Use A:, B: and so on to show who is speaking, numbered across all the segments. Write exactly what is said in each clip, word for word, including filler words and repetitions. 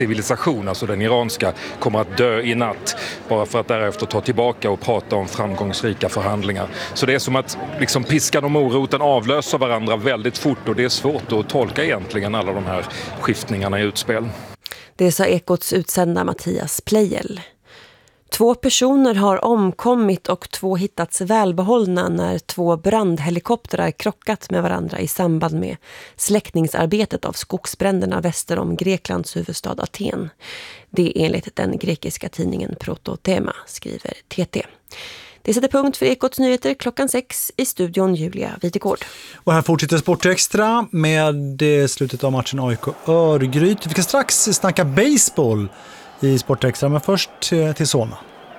A: civilisation, alltså den iranska, kommer att dö i natt bara för att därefter ta tillbaka och prata om framgångsrika förhandlingar. Så det är som att liksom piskan och moroten avlöser varandra väldigt fort och det är svårt att tolka egentligen alla de här skiftningarna i utspel.
B: Det sa Ekots utsända Mattias Plejel. Två personer har omkommit och två hittats välbehållna när två brandhelikoptrar krockat med varandra i samband med släckningsarbetet av skogsbränderna väster om Greklands huvudstad Aten. Det är enligt den grekiska tidningen Prototema, skriver T T. Det sätter punkt för Ekots nyheter klockan sex i studion Julia Videgård.
C: Och här fortsätter Sportextra med slutet av matchen A I K Örgryte. Vi ska strax snacka baseball i Sportextra, men först till Solna.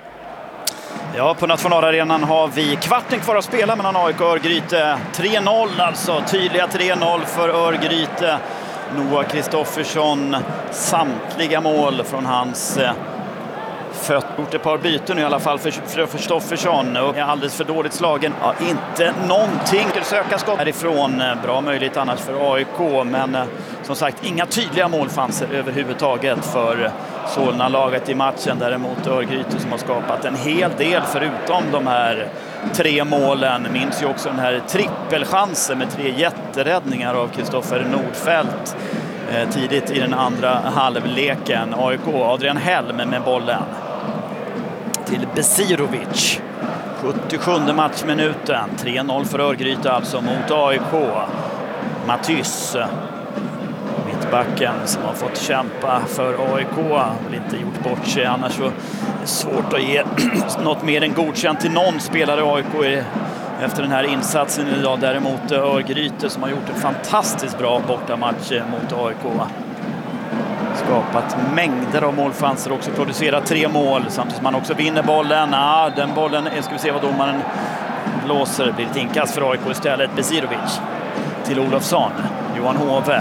D: Ja, på Nationalarenan har vi kvarten kvar att spela mellan A I K och Örgryte. tre noll alltså, tydliga tre noll för Örgryte. Noah Kristoffersson, samtliga mål från hans fött. Gjort ett par byten i alla fall för Kristoffersson och är alldeles för dåligt slagen. Ja, inte någonting att söka skott härifrån. Bra möjligt annars för A I K, men som sagt inga tydliga målchanser överhuvudtaget för Solna-laget i matchen. Däremot Örgryte som har skapat en hel del förutom de här tre målen. Minns ju också den här trippelchansen med tre jätteräddningar av Kristoffer Nordfeldt eh, tidigt i den andra halvleken. A I K, Adrian Helm med bollen till Besirovic. sjuttiosjunde matchminuten. tre noll för Örgryte alltså mot A I K. Matys, mittbacken som har fått kämpa för A I K, har inte gjort bort sig, annars så är det svårt att ge något mer än godkänt till någon spelare A I K efter den här insatsen idag. Däremot Örgryte som har gjort en fantastiskt bra bortamatch mot A I K. Skapat mängder av målchanser, också producerat tre mål samtidigt som man också vinner bollen. Ja, den bollen, ska vi se vad domaren blåser, blir ett inkast för A I K istället. Besirovic till Olofsson, Johan Hove.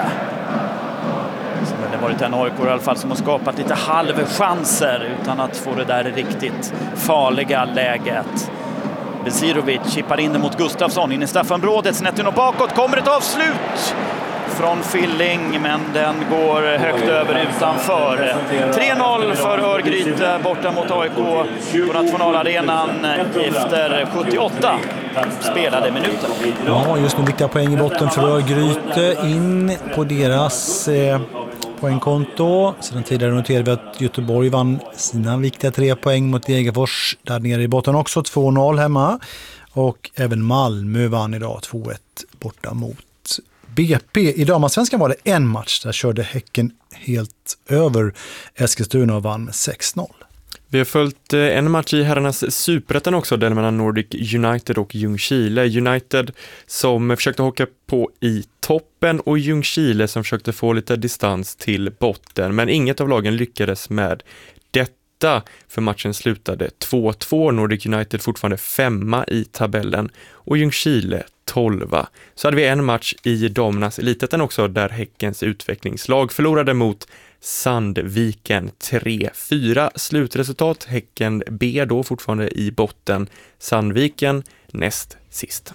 D: Det har varit en A I K i alla fall som har skapat lite halvchanser utan att få det där riktigt farliga läget. Besirovic chippar in det mot Gustafsson in i straffområdet, snett in och bakåt, kommer ett avslut från Filling, men den går högt över utanför. tre noll för Örgryte borta mot A I K på Nationalarenan efter sjuttioåtta spelade minuter.
C: Ja, just nu viktiga poäng i botten för Örgryte in på deras eh, poängkonto. Sedan tidigare noterade vi att Göteborg vann sina viktiga tre poäng mot Degerfors där nere i botten också, två noll hemma. Och även Malmö vann idag två ett borta mot B P. I damallsvenskan var det en match där körde Häcken helt över Eskilstuna och vann med sex noll.
E: Vi har följt en match i herrarnas superettan också, den mellan Nordic United och Ljungskile. United som försökte hocka på i toppen och Ljungskile som försökte få lite distans till botten. Men inget av lagen lyckades med detta, för matchen slutade två två. Nordic United fortfarande femma i tabellen och Ljungskile tolva. Så hade vi en match i damernas elitettan också där Häckens utvecklingslag förlorade mot Sandviken tre fyra. Slutresultat Häcken B då fortfarande i botten, Sandviken näst sist.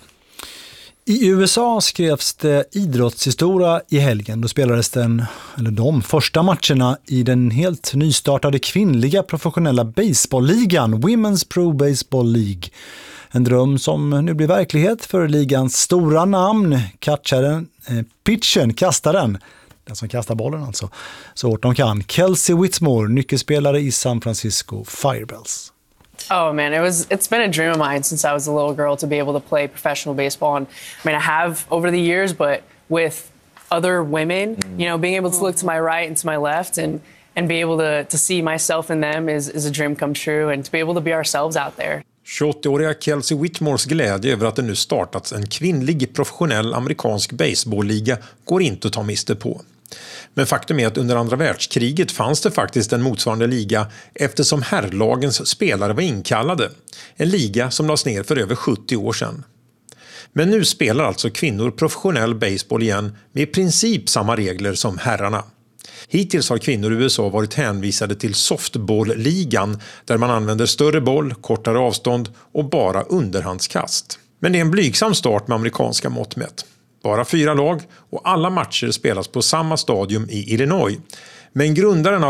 C: I U S A skrevs det idrottshistoria i helgen. Då spelades den, eller de första matcherna i den helt nystartade kvinnliga professionella baseballligan, Women's Pro Baseball League. En dröm som nu blir verklighet för ligans stora namn, catcharen, eh, pitchen, kastaren, den som kastar bollen alltså, så hårt de kan. Kelsey Whitmore, nyckelspelare i San Francisco Firebells.
F: Oh man, it was it's been a dream of mine since I was a little girl to be able to play professional baseball. And I mean, I have over the years, but with other women, you know, being able to look to my right and to my left and and be able to to see myself in them is is a dream come true, and to be able to be ourselves out there.
G: tjugoåtta-åriga Kelsey Whitmores glädje över att det nu startats en kvinnlig professionell amerikansk baseballliga går inte att ta miste på. Men faktum är att under andra världskriget fanns det faktiskt en motsvarande liga eftersom herrlagens spelare var inkallade. En liga som lades ner för över sjuttio år sedan. Men nu spelar alltså kvinnor professionell baseball igen med i princip samma regler som herrarna. Hittills har kvinnor i U S A varit hänvisade till softball-ligan där man använder större boll, kortare avstånd och bara underhandskast. Men det är en blygsam start med amerikanska mått mätt. Bara fyra lag och alla matcher spelas på samma stadium i Illinois. Men grundaren av